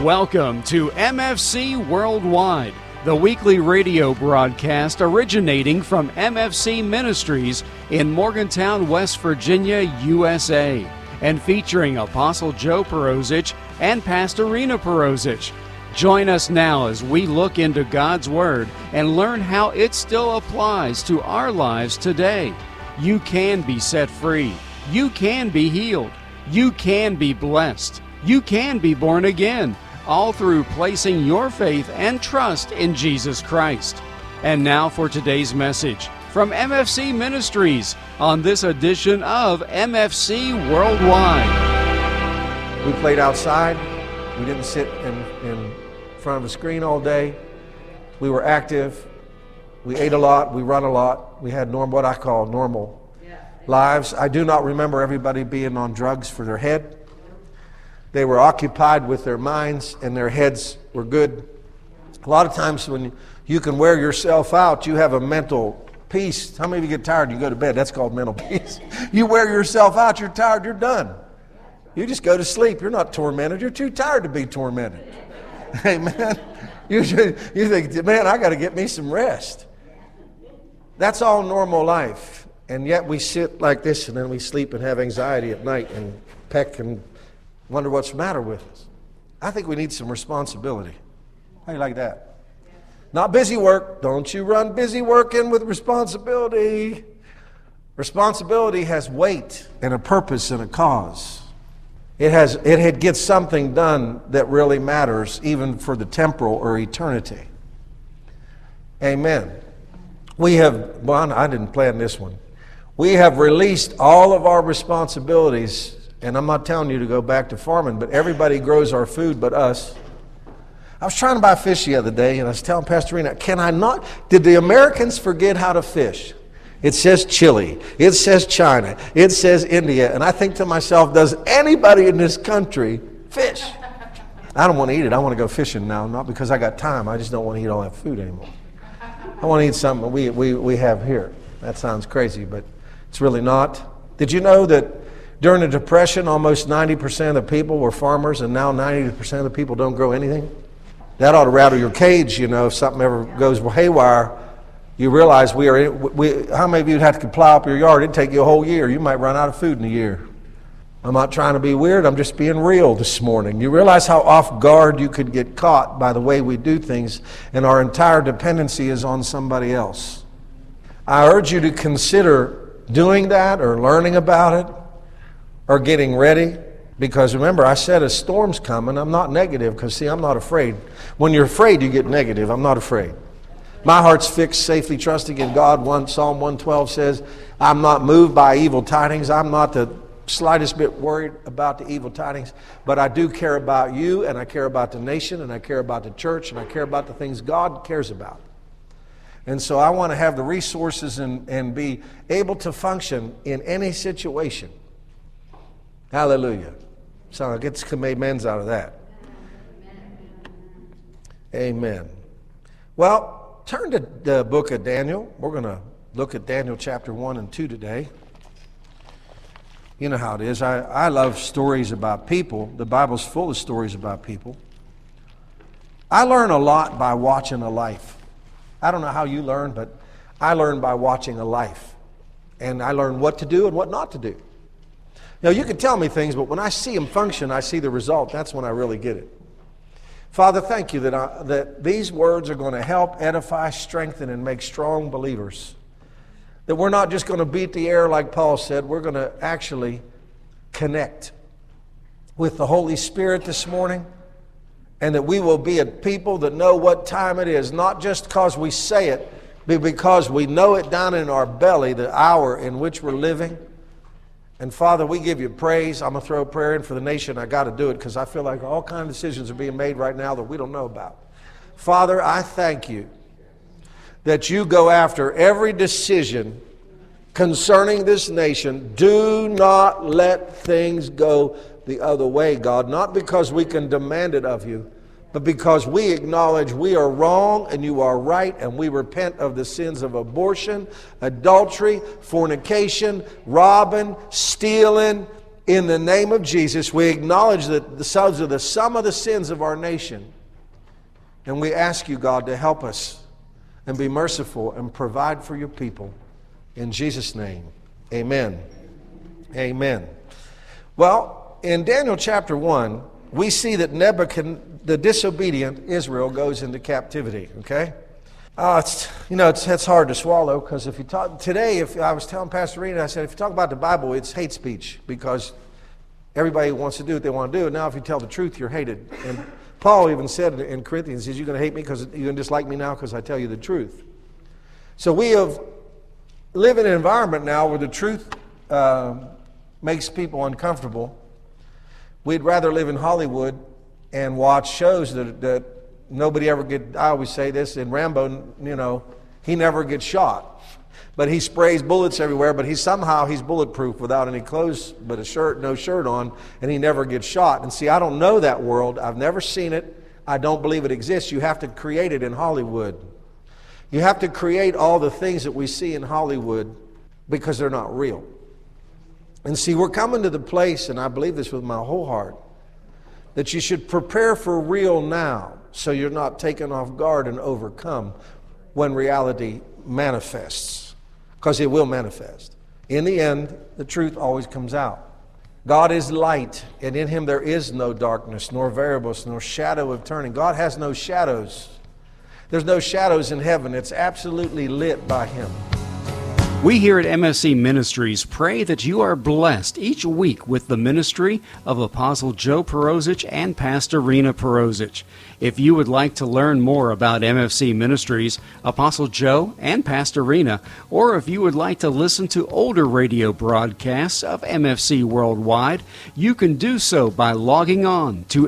Welcome to MFC Worldwide, the weekly radio broadcast originating from MFC Ministries in Morgantown, West Virginia, USA, and featuring Apostle Joe Perosic and Pastor Rena Perosic. Join us now as we look into God's Word and learn how it still applies to our lives today. You can be set free. You can be healed. You can be blessed. You can be born again, all through placing your faith and trust in Jesus Christ. And now for today's message from MFC Ministries on this edition of MFC Worldwide. We played outside. We didn't sit in front of a screen all day. We were active. We ate a lot. We run a lot. We had what I call normal lives. I do not remember everybody being on drugs for their head. They were occupied with their minds, and their heads were good. A lot of times when you can wear yourself out, you have a mental peace. How many of you get tired and you go to bed? That's called mental peace. You wear yourself out, you're tired, you're done. You just go to sleep. You're not tormented. You're too tired to be tormented. Amen. You think, man, I got to get me some rest. That's all normal life. And yet we sit like this, and then we sleep and have anxiety at night and peck and wonder what's the matter with us. I think we need some responsibility. How do you like that? Not busy work. Don't you run busy work in with responsibility. Responsibility has weight and a purpose and a cause. It gets something done that really matters, even for the temporal or eternity. Amen. I didn't plan this one. We have released all of our responsibilities. And I'm not telling you to go back to farming, but everybody grows our food but us. I was trying to buy fish the other day, and I was telling Pastor Rena, did the Americans forget how to fish? It says Chile, it says China, it says India, and I think to myself, does anybody in this country fish? I don't want to eat it. I want to go fishing now, not because I got time. I just don't want to eat all that food anymore. I want to eat something we have here. That sounds crazy, but it's really not. Did you know that during the Depression, almost 90% of the people were farmers, and now 90% of the people don't grow anything? That ought to rattle your cage, if something ever goes haywire. You realize how many of you have to plow up your yard? It'd take you a whole year. You might run out of food in a year. I'm not trying to be weird. I'm just being real this morning. You realize how off guard you could get caught by the way we do things, and our entire dependency is on somebody else. I urge you to consider doing that or learning about it, or getting ready, because remember, I said a storm's coming. I'm not negative, because I'm not afraid. When you're afraid, you get negative. I'm not afraid. My heart's fixed, safely trusting in God. Psalm 112 says, I'm not moved by evil tidings. I'm not the slightest bit worried about the evil tidings, but I do care about you, and I care about the nation, and I care about the church, and I care about the things God cares about. And so I want to have the resources and be able to function in any situation. Hallelujah. So I'll get some amens out of that. Amen. Well, turn to the book of Daniel. We're going to look at Daniel chapter 1 and 2 today. You know how it is. I love stories about people. The Bible's full of stories about people. I learn a lot by watching a life. I don't know how you learn, but I learn by watching a life. And I learn what to do and what not to do. Now, you can tell me things, but when I see them function, I see the result. That's when I really get it. Father, thank you that these words are going to help edify, strengthen, and make strong believers. That we're not just going to beat the air like Paul said. We're going to actually connect with the Holy Spirit this morning. And that we will be a people that know what time it is. Not just because we say it, but because we know it down in our belly, the hour in which we're living. And Father, we give you praise. I'm going to throw a prayer in for the nation. I got to do it because I feel like all kinds of decisions are being made right now that we don't know about. Father, I thank you that you go after every decision concerning this nation. Do not let things go the other way, God. Not because we can demand it of you, but because we acknowledge we are wrong and you are right, and we repent of the sins of abortion, adultery, fornication, robbing, stealing, in the name of Jesus, we acknowledge that the sons are the sum of the sins of our nation. And we ask you, God, to help us and be merciful and provide for your people. In Jesus' name, amen. Amen. Well, in Daniel chapter 1, we see that the disobedient Israel goes into captivity, okay? It's hard to swallow, because if I was telling Pastor Rena, I said, if you talk about the Bible, it's hate speech, because everybody wants to do what they want to do. And now if you tell the truth, you're hated. And Paul even said in Corinthians, you're going to hate me because you're going to dislike me now because I tell you the truth. So we live in an environment now where the truth makes people uncomfortable. We'd rather live in Hollywood and watch shows that nobody ever I always say this, in Rambo, he never gets shot. But he sprays bullets everywhere, but he's bulletproof without any clothes but no shirt on, and he never gets shot. And see, I don't know that world. I've never seen it. I don't believe it exists. You have to create it in Hollywood. You have to create all the things that we see in Hollywood because they're not real. And see, we're coming to the place, and I believe this with my whole heart, that you should prepare for real now so you're not taken off guard and overcome when reality manifests. Because it will manifest. In the end, the truth always comes out. God is light, and in him there is no darkness, nor variableness, nor shadow of turning. God has no shadows. There's no shadows in heaven. It's absolutely lit by him. We here at MFC Ministries pray that you are blessed each week with the ministry of Apostle Joe Perosic and Pastor Rena Perosic. If you would like to learn more about MFC Ministries, Apostle Joe and Pastor Rena, or if you would like to listen to older radio broadcasts of MFC Worldwide, you can do so by logging on to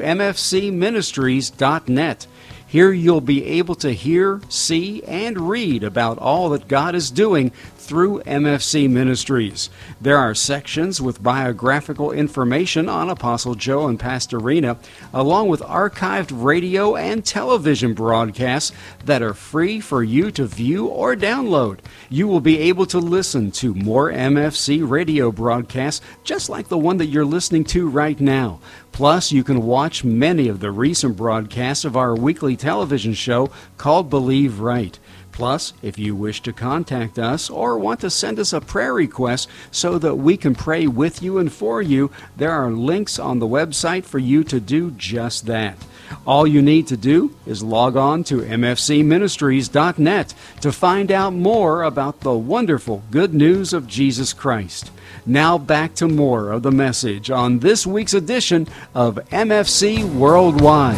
mfcministries.net. Here you'll be able to hear, see, and read about all that God is doing through MFC Ministries. There are sections with biographical information on Apostle Joe and Pastor Rena, along with archived radio and television broadcasts that are free for you to view or download. You will be able to listen to more MFC radio broadcasts just like the one that you're listening to right now. Plus, you can watch many of the recent broadcasts of our weekly television show called Believe Right. Plus, if you wish to contact us or want to send us a prayer request so that we can pray with you and for you, there are links on the website for you to do just that. All you need to do is log on to mfcministries.net to find out more about the wonderful good news of Jesus Christ. Now back to more of the message on this week's edition of MFC Worldwide.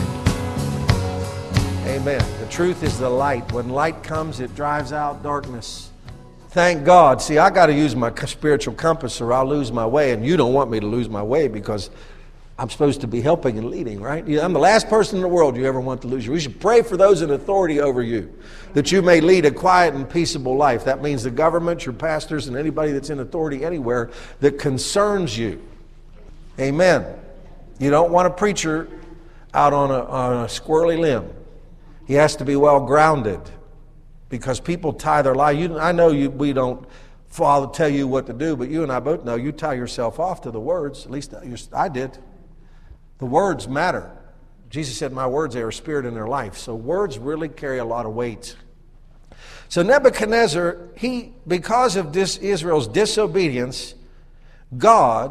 Amen. The truth is the light. When light comes, it drives out darkness. Thank God. See, I got to use my spiritual compass or I'll lose my way, and you don't want me to lose my way because I'm supposed to be helping and leading, right? I'm the last person in the world you ever want to lose you. We should pray for those in authority over you, that you may lead a quiet and peaceable life. That means the government, your pastors, and anybody that's in authority anywhere that concerns you. Amen. You don't want a preacher out on a squirrely limb. He has to be well grounded because people tie their life. I know we don't tell you what to do, but you and I both know you tie yourself off to the words. At least I did. The words matter. Jesus said, my words, they are spirit in their life. So words really carry a lot of weight. So Nebuchadnezzar, because of Israel's disobedience, God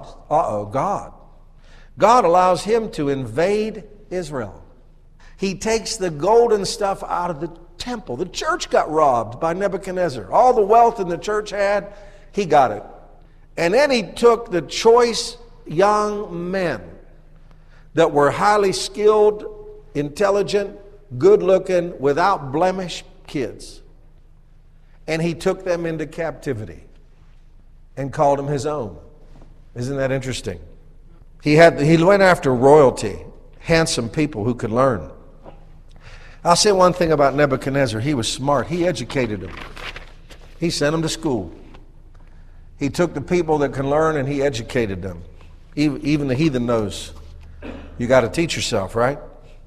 allows him to invade Israel. He takes the golden stuff out of the temple. The church got robbed by Nebuchadnezzar. All the wealth in the church had, he got it. And then he took the choice young men that were highly skilled, intelligent, good-looking, without blemish kids. And he took them into captivity and called them his own. Isn't that interesting? He went after royalty, handsome people who could learn. I'll say one thing about Nebuchadnezzar. He was smart. He educated them. He sent them to school. He took the people that can learn and he educated them. Even the heathen knows you got to teach yourself, right?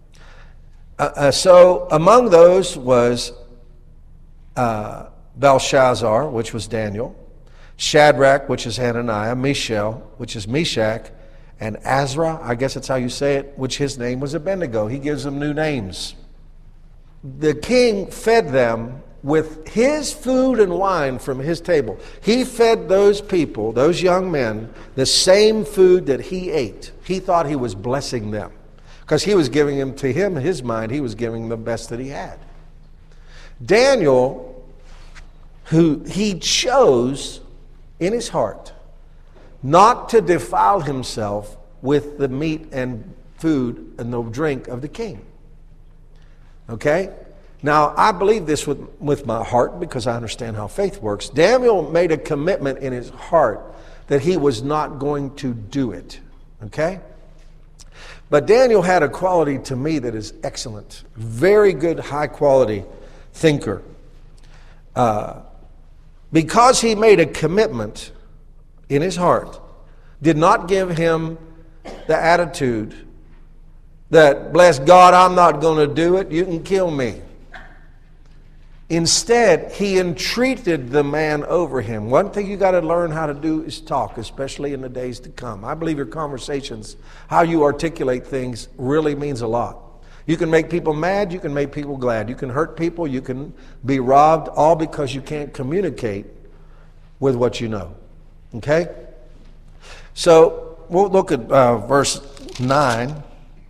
So among those was Belshazzar, which was Daniel, Shadrach, which is Hananiah, Mishael, which is Meshach, and Azra, I guess that's how you say it, which his name was Abednego. He gives them new names. The king fed them with his food and wine from his table. He fed those people, those young men, the same food that he ate. He thought he was blessing them because he was giving them, to him, in his mind, he was giving them the best that he had. Daniel, who he chose in his heart not to defile himself with the meat and food and the drink of the king. Okay? Now, I believe this with my heart because I understand how faith works. Daniel made a commitment in his heart that he was not going to do it. Okay? But Daniel had a quality to me that is excellent. Very good, high quality thinker. Because he made a commitment in his heart, did not give him the attitude that, bless God, I'm not going to do it, you can kill me. Instead, he entreated the man over him. One thing you got to learn how to do is talk, especially in the days to come. I believe your conversations, how you articulate things, really means a lot. You can make people mad, you can make people glad. You can hurt people, you can be robbed, all because you can't communicate with what you know. Okay? So, we'll look at verse 9.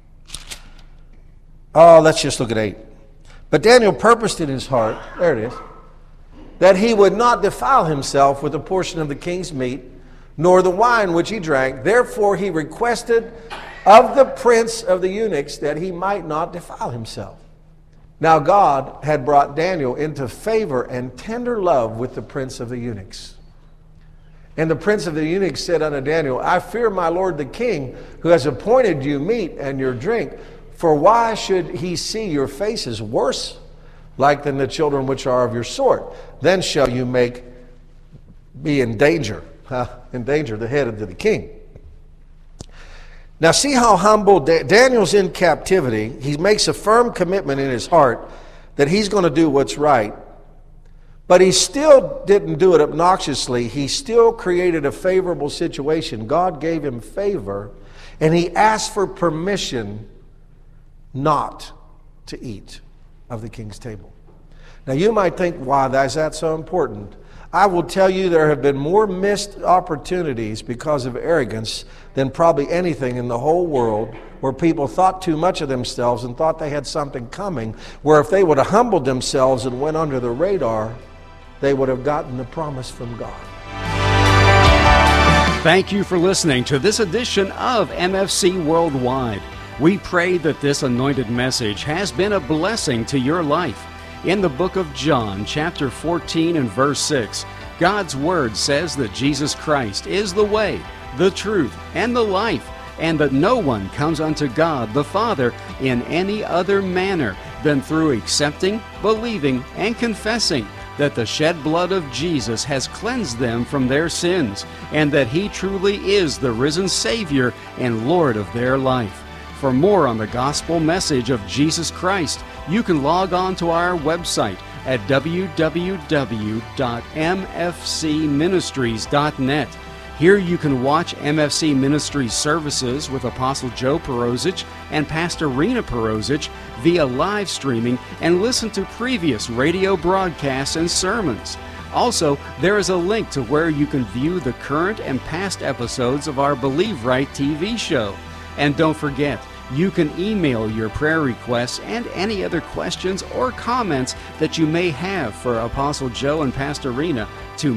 Oh, let's just look at 8. But Daniel purposed in his heart, there it is, that he would not defile himself with a portion of the king's meat, nor the wine which he drank. Therefore he requested of the prince of the eunuchs that he might not defile himself. Now God had brought Daniel into favor and tender love with the prince of the eunuchs. And the prince of the eunuchs said unto Daniel, I fear my lord the king, who has appointed you meat and your drink. For why should he see your faces worse like than the children which are of your sort? Then shall you be in danger the head of the king. Now see how humble Daniel's in captivity. He makes a firm commitment in his heart that he's going to do what's right. But he still didn't do it obnoxiously. He still created a favorable situation. God gave him favor, and he asked for permission not to eat of the king's table. Now you might think, why is that so important? I will tell you there have been more missed opportunities because of arrogance than probably anything in the whole world, where people thought too much of themselves and thought they had something coming, where if they would have humbled themselves and went under the radar, they would have gotten the promise from God. Thank you for listening to this edition of MFC Worldwide. We pray that this anointed message has been a blessing to your life. In the book of John, chapter 14 and verse 6, God's Word says that Jesus Christ is the way, the truth, and the life, and that no one comes unto God the Father in any other manner than through accepting, believing, and confessing that the shed blood of Jesus has cleansed them from their sins, and that He truly is the risen Savior and Lord of their life. For more on the gospel message of Jesus Christ, you can log on to our website at www.mfcministries.net. Here you can watch MFC Ministries services with Apostle Joe Perosic and Pastor Rena Perosic via live streaming and listen to previous radio broadcasts and sermons. Also, there is a link to where you can view the current and past episodes of our Believe Right TV show. And don't forget, you can email your prayer requests and any other questions or comments that you may have for Apostle Joe and Pastor Rena to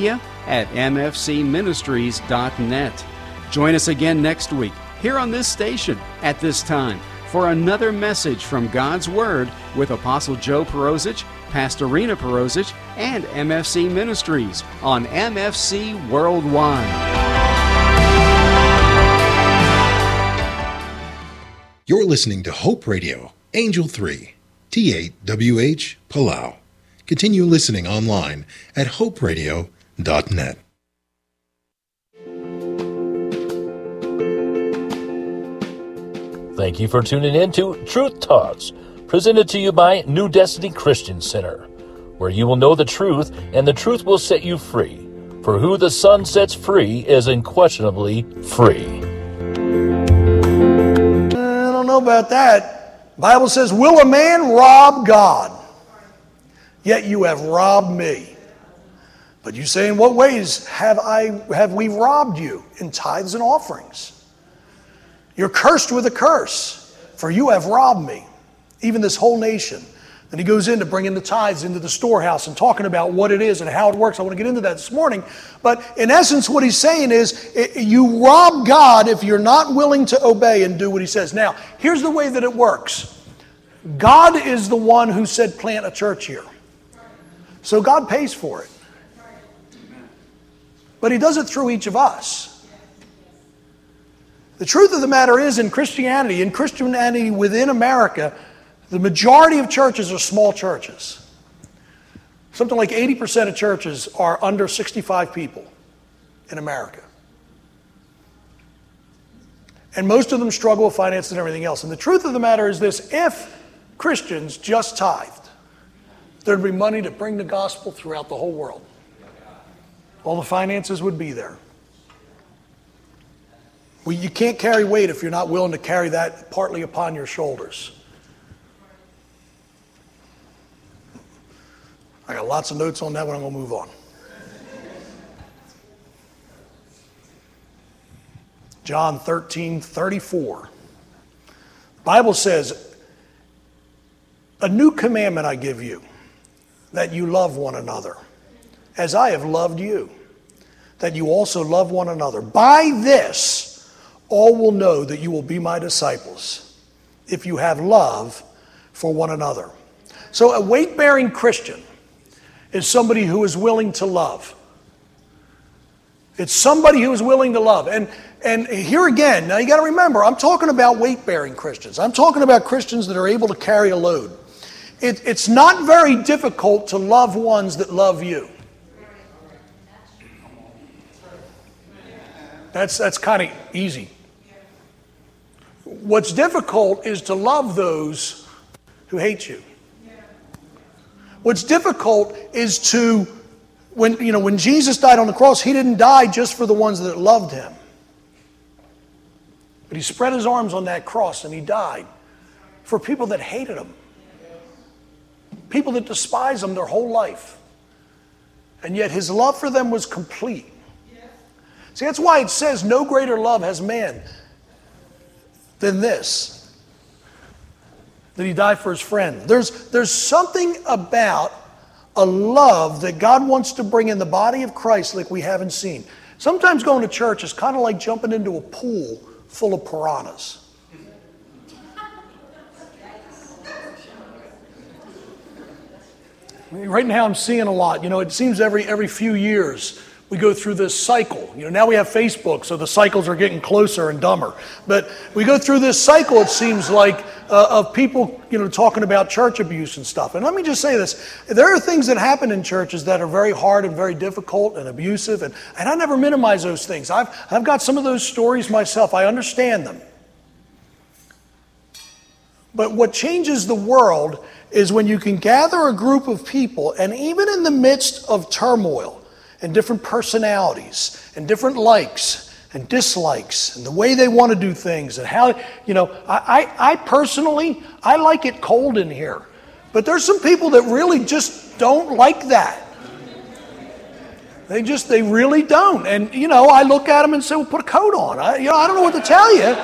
media@mfcministries.net. Join us again next week here on this station at this time for another message from God's Word with Apostle Joe Perosic, Pastor Rena Perosic, and MFC Ministries on MFC Worldwide. You're listening to Hope Radio, Angel 3, T8WH, Palau. Continue listening online at hoperadio.net. Thank you for tuning in to Truth Talks, presented to you by New Destiny Christian Center, where you will know the truth and the truth will set you free. For who the Son sets free is unquestionably free. I don't know about that. The Bible says, will a man rob God? Yet you have robbed me. But you say, in what ways have we robbed you? In tithes and offerings. You're cursed with a curse, for you have robbed me, even this whole nation. Then he goes into bringing the tithes into the storehouse and talking about what it is and how it works. I want to get into that this morning. But in essence, what he's saying is, you rob God if you're not willing to obey and do what he says. Now, here's the way that it works. God is the one who said plant a church here. So God pays for it. But he does it through each of us. The truth of the matter is, in Christianity within America, the majority of churches are small churches. Something like 80% of churches are under 65 people in America. And most of them struggle with finance and everything else. And the truth of the matter is this: if Christians just tithed, there'd be money to bring the gospel throughout the whole world. All the finances would be there. Well, you can't carry weight if you're not willing to carry that partly upon your shoulders. I got lots of notes on that, but I'm going to move on. John 13:34. The Bible says, a new commandment I give you, that you love one another, as I have loved you, that you also love one another. By this, all will know that you will be my disciples, if you have love for one another. So a weight-bearing Christian is somebody who is willing to love. It's somebody who is willing to love. And here again, now you got to remember, I'm talking about weight-bearing Christians. I'm talking about Christians that are able to carry a load. It's not very difficult to love ones that love you. That's kind of easy. What's difficult is to love those who hate you. What's difficult is to, when Jesus died on the cross, he didn't die just for the ones that loved him. But he spread his arms on that cross and he died for people that hated him. People that despised him their whole life. And yet his love for them was complete. See, that's why it says no greater love has man than this, that he died for his friend. There's something about a love that God wants to bring in the body of Christ like we haven't seen. Sometimes going to church is kind of like jumping into a pool full of piranhas. Right now I'm seeing a lot. It seems every few years we go through this cycle. Now we have Facebook, so the cycles are getting closer and dumber. But we go through this cycle, it seems like, of people, talking about church abuse and stuff. And let me just say this. There are things that happen in churches that are very hard and very difficult and abusive. And I never minimize those things. I've got some of those stories myself. I understand them. But what changes the world is when you can gather a group of people, and even in the midst of turmoil, and different personalities, and different likes and dislikes, and the way they want to do things, and how, I personally, I like it cold in here. But there's some people that really just don't like that. They really don't. And, I look at them and say, well, put a coat on. I don't know what to tell you.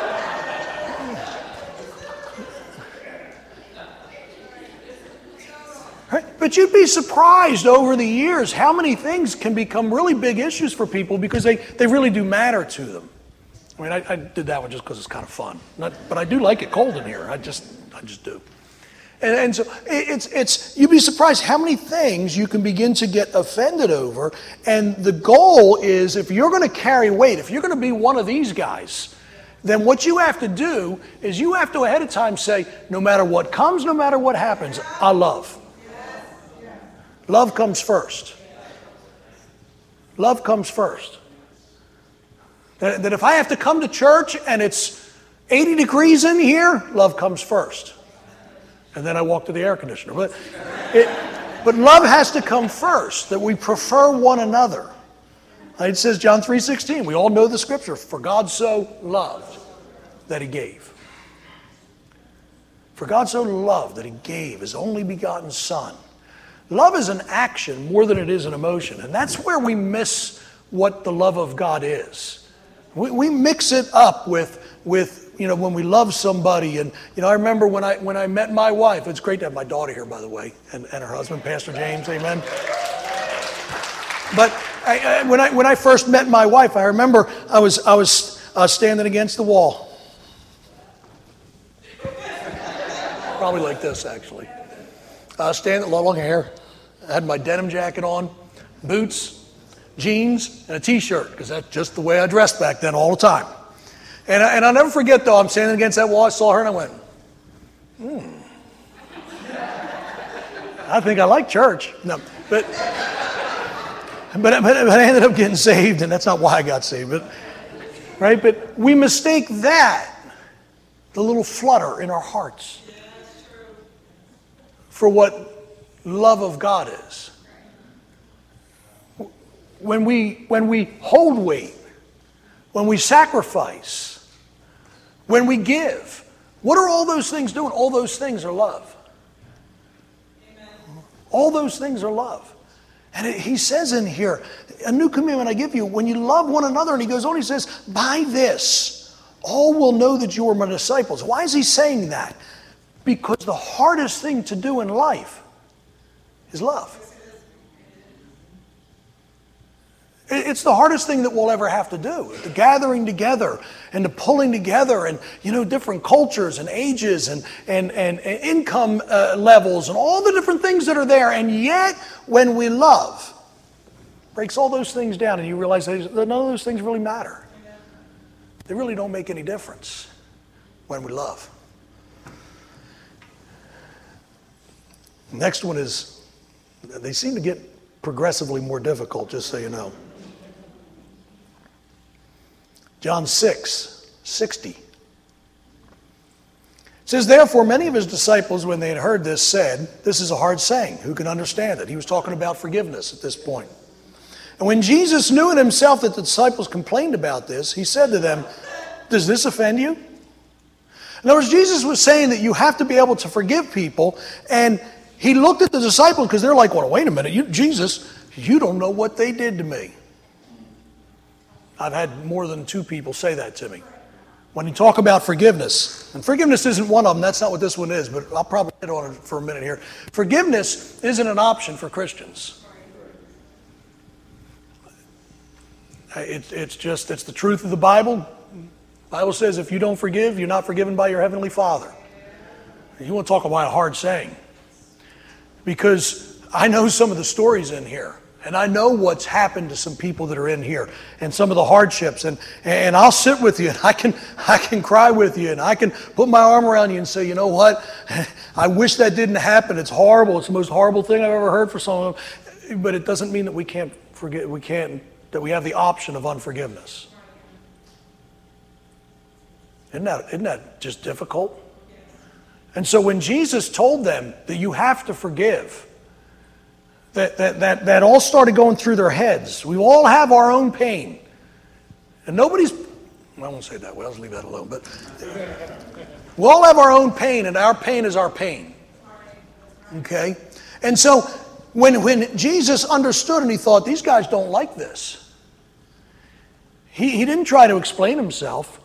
But you'd be surprised over the years how many things can become really big issues for people because they really do matter to them. I mean, I did that one just because it's kind of fun. But I do like it cold in here. I just do. And so you'd be surprised how many things you can begin to get offended over. And the goal is, if you're going to carry weight, if you're going to be one of these guys, then what you have to do is you have to ahead of time say, no matter what comes, no matter what happens, I love. Love comes first. Love comes first. That if I have to come to church and it's 80 degrees in here, love comes first. And then I walk to the air conditioner. But love has to come first, that we prefer one another. It says John 3:16. We all know the scripture. For God so loved that he gave. For God so loved that he gave his only begotten Son. Love is an action more than it is an emotion. And that's where we miss what the love of God is. We mix it up with when we love somebody. And I remember when I met my wife. It's great to have my daughter here, by the way, and her husband, Pastor James. Amen. But when I first met my wife, I remember I was standing against the wall. Probably like this, actually. Standing, long hair. I had my denim jacket on, boots, jeans, and a t-shirt, because that's just the way I dressed back then all the time. And I'll never forget, though, I'm standing against that wall, I saw her, and I went, I think I like church. No, but I ended up getting saved, and that's not why I got saved. Right? But we mistake that, the little flutter in our hearts, for what love of God is. When we hold weight, when we sacrifice, when we give, what are all those things doing? All those things are love. Amen. All those things are love. And he says in here, a new commandment I give you, when you love one another, and he goes on, he says, by this, all will know that you are my disciples. Why is he saying that? Because the hardest thing to do in life is love. It's the hardest thing that we'll ever have to do. The gathering together and the pulling together and, different cultures and ages and income levels and all the different things that are there. And yet, when we love, breaks all those things down and you realize that none of those things really matter. They really don't make any difference when we love. The next one is, they seem to get progressively more difficult, just so you know. John 6:60. It says, therefore, many of his disciples, when they had heard this, said, this is a hard saying. Who can understand it? He was talking about forgiveness at this point. And when Jesus knew in himself that the disciples complained about this, he said to them, does this offend you? In other words, Jesus was saying that you have to be able to forgive people. And he looked at the disciples because they're like, well, wait a minute, Jesus, you don't know what they did to me. I've had more than 2 people say that to me. When you talk about forgiveness, and forgiveness isn't one of them, that's not what this one is, but I'll probably hit on it for a minute here. Forgiveness isn't an option for Christians. It's the truth of the Bible. The Bible says if you don't forgive, you're not forgiven by your Heavenly Father. You want to talk about a hard saying. Because I know some of the stories in here. And I know what's happened to some people that are in here and some of the hardships. And I'll sit with you and I can cry with you and I can put my arm around you and say, you know what? I wish that didn't happen. It's horrible. It's the most horrible thing I've ever heard for someone. But it doesn't mean that we can't forget. That we have the option of unforgiveness. Isn't that just difficult? And so when Jesus told them that you have to forgive, that all started going through their heads. We all have our own pain. And I won't say it that way, I'll just leave that alone. But we all have our own pain, and our pain is our pain. Okay? And so when Jesus understood and he thought, these guys don't like this, he didn't try to explain himself.